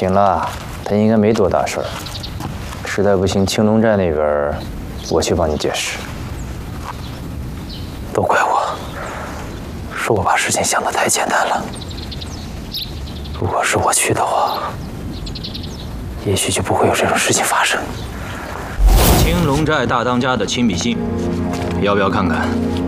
行了，他应该没多大事儿。实在不行，青龙寨那边我去帮你解释。 都怪我，是我把事情想得太简单了。如果是我去的话，也许就不会有这种事情发生。 青龙寨大当家的亲笔信，要不要看看？